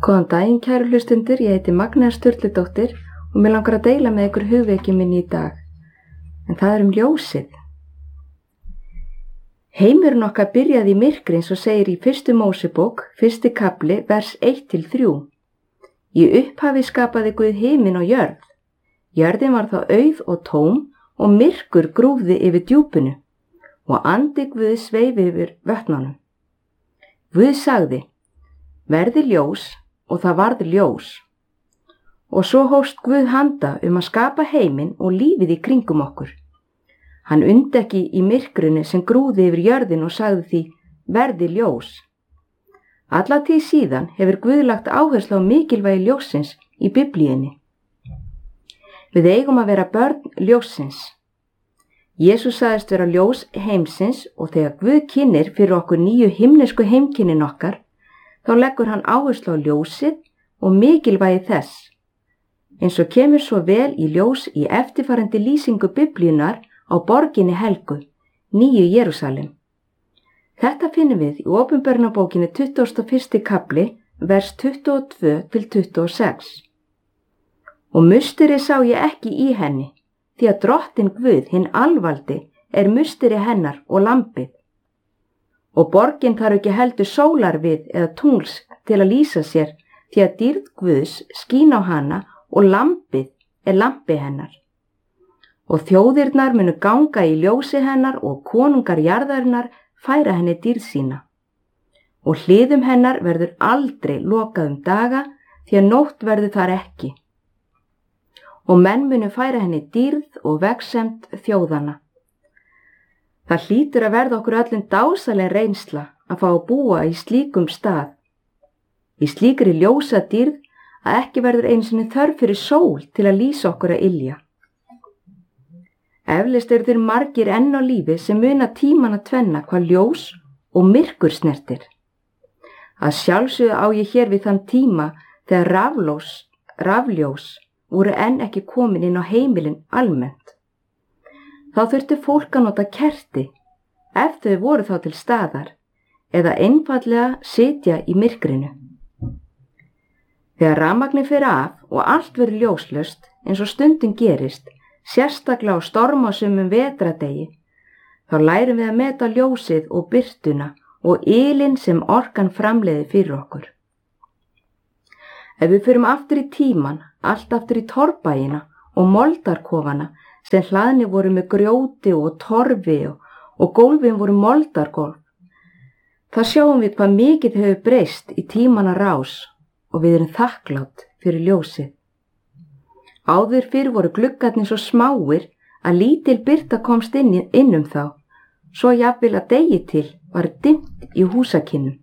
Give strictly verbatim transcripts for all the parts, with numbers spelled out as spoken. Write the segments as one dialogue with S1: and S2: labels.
S1: Góðan daginn, kæru hlustundur, ég heiti Magnea Sturludóttir og mig langar að deila með ykkur hugvekju minni í dag. En það er um ljósið. Heimurinn okkar byrjaði í myrkri eins og segir í fyrstu Mósebók, fyrsti kafli, vers eitt til þrjú. Í upphafi skapaði Guð himinn og jörð. Jörðin var þá auð og tóm og myrkur grúfði yfir djúpinu og andi Guð sveif yfir vötnunum. Guð sagði, verði ljós, og það varð ljós. Og svo hófst Guð handa um að skapa heiminn og lífið í kringum okkur. Hann undi ekki í myrkrinu sem grúði yfir jörðin og sagði því, verði ljós. Alla tíð síðan hefur Guð lagt áherslu á mikilvægi ljóssins í Biblíunni. Við eigum að vera börn ljóssins. Jesús sagðist vera ljós heimsins og þegar Guð kynnir fyrir okkur nýju himnesku heimkynnin okkar, þá leggur hann áherslu á ljósið og mikilvægi þess. Eins og kemur svo vel í ljós í eftirfarandi lýsingu Biblíunnar á borginni helgu, Nýju Jerúsalem. Þetta finnum við í Opinberunarbókinni tuttugasta og fyrsti kafli, vers tuttugu og tvö til tuttugu og sex. Og musteri sá ég ekki í henni, því að drottin Guð, hinn alvaldi, er musteri hennar og lambið. Og borgin þarf ekki heldur sólar við eða tungls til að lýsa sér, því að dýrð Guðs skín á hana og lambið er lambi hennar. Og þjóðirnar munu ganga í ljósi hennar og konungar jarðarinnar færa henni dýrð sína. Og hliðum hennar verður aldrei lokað um daga, því að nótt verður þar ekki. Og menn munu færa henni dýrð og vegsemd þjóðanna. Það hlýtur að verða okkur öllum dásaleg reynsla að fá að búa í slíkum stað. Í slíkri ljósa dýrð að ekki verður einu sinni þörf fyrir sól til að lýsa okkur að ylja. Eflaust eru þeir margir enn á lífi sem muna tímana tvenna hvað ljós og myrkur snertir. Að sjálfsögðu á ég hér við þann tíma þegar rafljós, rafljós voru enn ekki komin inn á heimilin almennt. Þá þurfti fólk að nota kerti, ef þau voru þá til staðar, eða einfaldlega sitja í myrkrinu. Þegar rafmagnið fer af og allt verður ljóslaust, eins og stundum gerist, sérstaklega á stormasumum vetradegi, þá lærum við að meta ljósið og birtuna og ylinn sem orkan framleiði fyrir okkur. Ef við förum aftur í tíman, allt aftur í torfbæina og moldarkofana sem hlaðni voru með grjóti og torfi og, og gólfin voru moldargólf, þá sjáum við hvað mikið hefur breyst í tímana rás og við erum þakklátt fyrir ljósið. Áður fyrir voru gluggarnir svo smáir að lítil birta komst inn, inn um þá, svo jafnvel að degi til var dimmt í húsakinnum.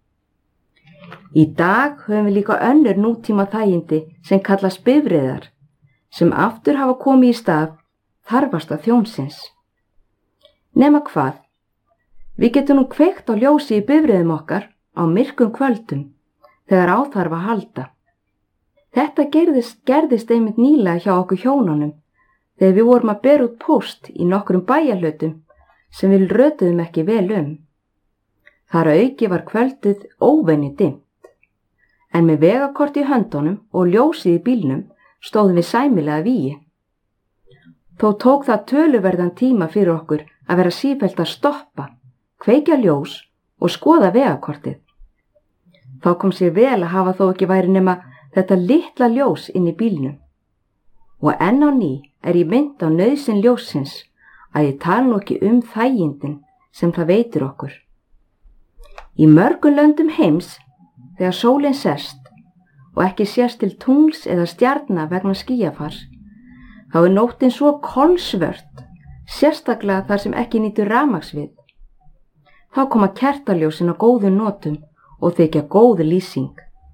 S1: Í dag höfum við líka önnur nútíma þægindi sem kallast bifreiðar, sem aftur hafa komið í stað þarfasta þjónsins. Nema hvað? Við getum nú kveikt á ljósi í bifreiðum okkar á myrkum kvöldum, þegar á þarf að halda. Þetta gerðist, gerðist einmitt nýlega hjá okkur hjónunum, þegar við vorum að bera út póst í nokkrum bæjarhlutum sem við rötuðum ekki vel um. Þar að auki var kvöldið óvenju dimmt, en með vegakort í höndunum og ljósið í bílnum stóðum við sæmilega vígi. Þó tók það töluverðan tíma fyrir okkur að vera sífellt að stoppa, kveikja ljós og skoða vegakortið. Þá kom sér vel að hafa þó ekki væri nema þetta litla ljós inn í bílnum. Og enn á ný er ég mynd á nauðsyn ljósins að ég tala nú ekki um þægindin sem það veitir okkur. Í mörgum löndum heims, þegar sólin sest og ekki sést til tungls eða stjarna vegna skýjafars, þá er nóttin svo kolsvört, sérstaklega þar sem ekki nýtur rafmagnsvið. Þá koma kertaljósin á góðum notum og þykja góð lýsing.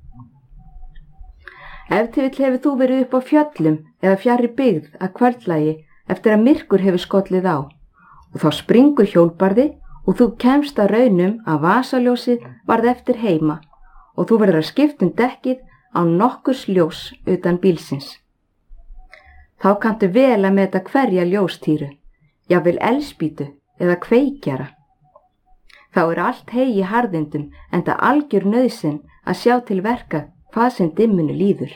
S1: Ef til vill hefur þú verið upp á fjöllum eða fjarri byggð að kvöldlagi eftir að myrkur hefur skollið á og þá springur hjólbarði og þú kemst að raunum að vasaljósið varð eftir heima og þú verður að skipta um dekkið á nokkurs ljós utan bílsins. Þá kanntu vel að meta hverja ljóstýru, jafnvel elspýtu eða kveikjara. Þá er allt hey í harðindum enda algjör nauðsyn að sjá til verka hvað sem dimmunu líður.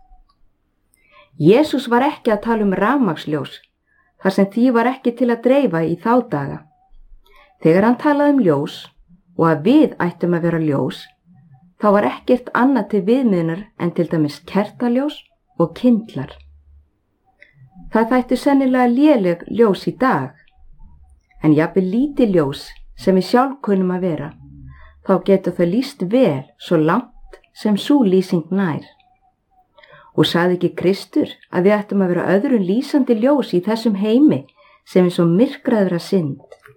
S1: Jesús var ekki að tala um rafmagnsljós, þar sem því var ekki til að dreifa í þá daga. Þegar hann talaði um ljós og að við ættum að vera ljós, þá var ekkert annað til viðmiðunar en til dæmis kertaljós og kyndlar. Það þættu sennilega léleg ljós í dag, en jafnvel lítið ljós sem við sjálf kunnum að vera, þá getur þau lýst vel svo langt sem sú lýsing nær. Og sagði ekki Kristur að við ættum að vera öðrum lýsandi ljós í þessum heimi sem er svo myrkraðra synd.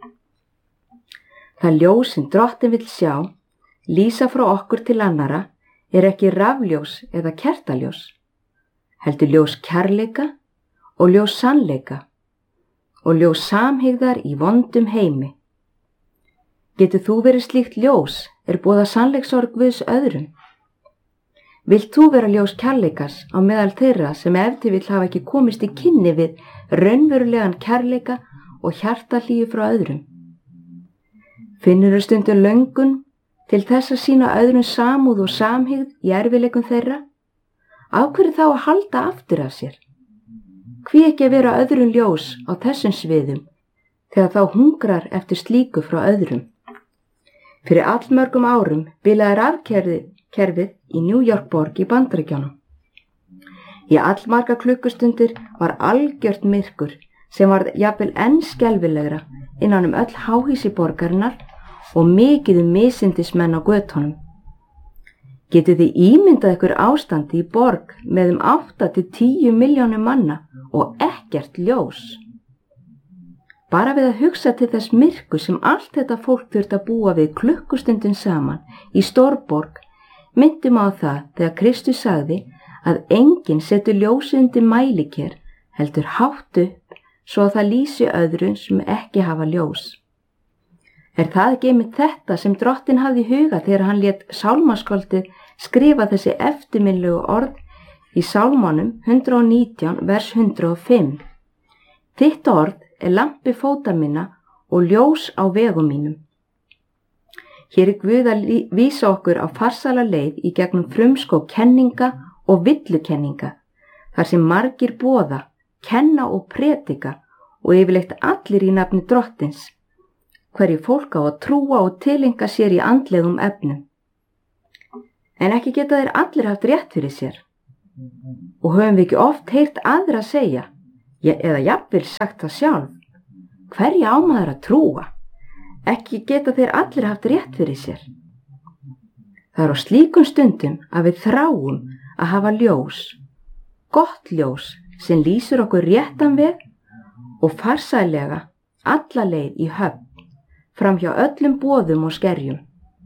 S1: Það ljós sem Drottinn vill sjá, lýsa frá okkur til annara, er ekki rafljós eða kertaljós, heldur ljós kærleika og ljós sannleika og ljós samhygðar í vondum heimi. Getur þú verið slíkt ljós er boðað sannleiksorð Guðs öðrum? Vilt þú vera ljós kærleikas á meðal þeirra sem ef til vill hafa ekki komist í kynni við raunverulegan kærleika og hjartahlýju frá öðrum? Finnurðu stundum löngun til þess að sýna öðrum samúð og samhygð í erfiðleikum þeirra? Af hverju þá að halda aftur af sér? Hví ekki að vera öðrum ljós á þessum sviðum þegar þá hungrar eftir slíku frá öðrum? Fyrir allmörgum árum bilaði rafkerfið í New York borg í Bandaríkjunum. Í allmarga klukkustundir var algjört myrkur sem var jafnvel enn skelfilegra innan um öll háhýsi borgarinnar og mikið um misindismenn á götunum. Getið þið ímyndað ykkur ástandi í borg með um átta til tíu milljónir manna og ekkert ljós? Bara við að hugsa til þess myrku sem allt þetta fólk þurfti að búa við klukkustundin saman í stórborg, myndum á það þegar Kristus sagði að enginn setur ljósið undir mæliker heldur hátt upp svo að það lýsi öðrum sem ekki hafa ljós. Er það ekki einmitt þetta sem Drottinn hafði í huga þegar hann lét sálmaskáldið skrifa þessi eftirminnilegu orð í Sálmunum hundrað og nítján vers hundrað og fimm? Þitt orð er lampi fóta minna og ljós á vegum mínum. Hér er Guð að vísa okkur á farsæla leið í gegnum frumskóg kenninga og villukenninga, þar sem margir boða, kenna og predika og yfirleitt allir í nafni Drottins, hverju fólk á að trúa og tilenga sér í andlegum efnum. En ekki geta þeir allir haft rétt fyrir sér. Og höfum við ekki oft heyrt aðra að segja, eða jafnvel sagt það sjálf, hverju á maður að trúa? Ekki geta þeir allir haft rétt fyrir sér. Það er á slíkum stundum að við þráum að hafa ljós, gott ljós sem lýsir okkur réttan veg og farsælega alla leið í höfn, fram hjá öllum boðum og skerjum.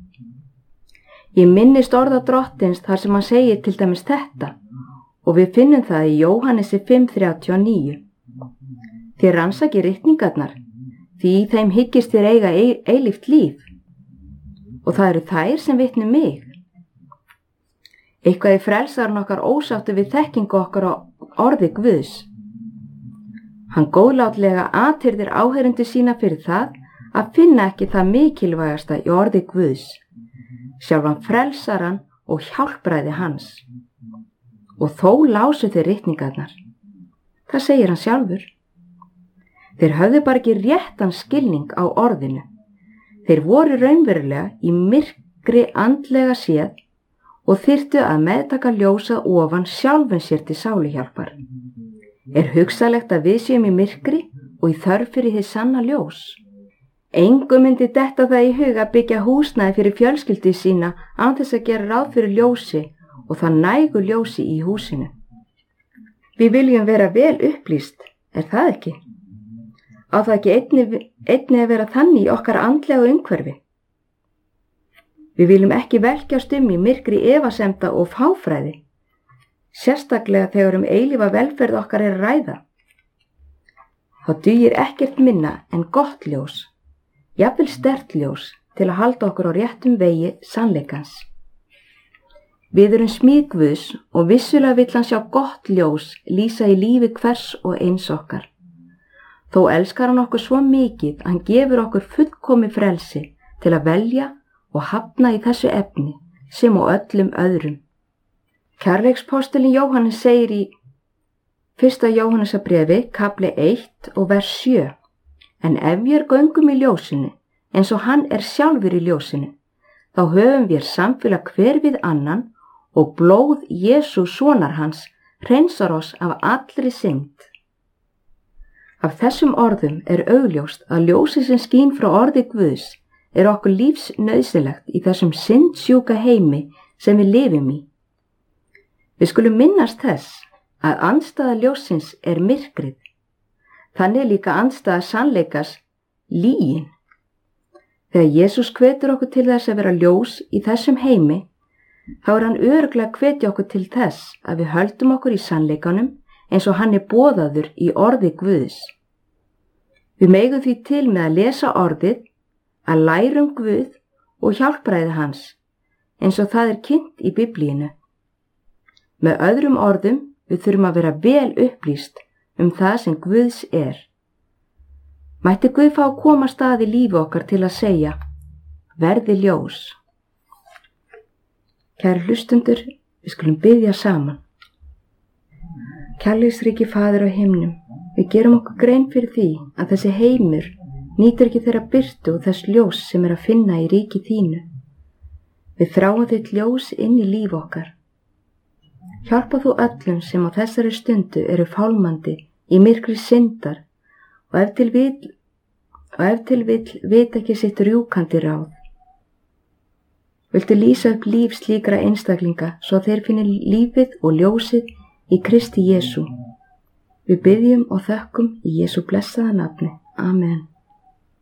S1: Ég minnist orða Drottins þar sem hann segir til dæmis þetta, og við finnum það í Jóhannesi fimm þrjátíu og níu. Þér rannsakið ritningarnar, því í þeim hyggist þér eiga eilíft líf, og það eru þær sem vitni mig. Eitthvað í frelsarinn okkar ósáttu við þekkingu okkar á orði Guðs. Hann góðlátlega athyrðir áheyrendur sína fyrir það að finna ekki það mikilvægasta í orði Guðs, sjálfan frelsaran og hjálpræði hans. Og þó lásu þeir ritningarnar. Það segir hann sjálfur. Þeir höfðu bara ekki réttan skilning á orðinu. Þeir voru raunverulega í myrkri andlega séð og þyrftu að meðtaka ljósað ofan sjálfum sér til sáluhjálpar. Er hugsalegt að við séum í myrkri og í þörf fyrir hið sanna ljós? Engum myndi detta það í hug að byggja húsnæði fyrir fjölskyldu sína án þess að gera ráð fyrir ljósi og það nægu ljósi í húsinu. Við viljum vera vel upplýst, er það ekki? Á það ekki einnig, einnig að vera þannig í okkar andlega umhverfi? Við viljum ekki velkjast um í myrkri efasemda og fáfræði, sérstaklega þegar um eilífa velferð okkar er að ræða. Þá dugir ekkert minna en gott ljós, jafnvel sterkt ljós, til að halda okkur á réttum vegi sannleikans. Við erum smíð Guðs og vissulega vill hann sjá gott ljós lýsa í lífi hvers og eins okkar. Þó elskar hann okkur svo mikið að hann gefur okkur fullkomið frelsi til að velja og hafna í þessu efni sem og öllum öðrum. Kærleikspostulinn Jóhannes segir í fyrsta Jóhannesarbréfi, kafli eitt og vers sjö: En ef við göngum í ljósinu, eins og hann er sjálfur í ljósinu, þá höfum við samfélag hver við annan og blóð Jesú sonar hans hreinsar oss af allri synd. Af þessum orðum er augljóst að ljósið sem skín frá orði Guðs er okkur lífsnauðsynlegt í þessum syndsjúka heimi sem við lifum í. Við skulum minnast þess að andstæða ljóssins er myrkrið. Þannig er líka andstæða sannleikas lygin. Þegar Jesús hvetur okkur til þess að vera ljós í þessum heimi, þá er hann örugglega að hvetja okkur til þess að við höldum okkur í sannleikanum eins og hann er boðaður í orði Guðs. Við megum því til með að lesa orðið, að læra um Guð og hjálpræði hans, eins og það er kynnt í Biblíinu. Með öðrum orðum, við þurfum að vera vel upplýst um það sem Guðs er. Mætti Guð fá að koma stað í lífi okkar til að segja: verði ljós. Kæru hlustundur, við skulum biðja saman. Kærleiksríki Faðir á himnum, við gerum okkur grein fyrir því að þessi heimur nýtur ekki þeirra birtu og þess ljós sem er að finna í ríki þínu. Við þráum þitt ljós inn í líf okkar. Hjálpa þú öllum sem á þessari stundu eru fálmandi í myrkri syndar og ef til vill, og ef til vill vita ekki sitt rjúkandi ráð. Viltu lýsa upp líf slíkra einstaklinga svo þeir finni lífið og ljósið í Kristi Jesú. Við biðjum og þökkum í Jesú blessaða nafni. Amen.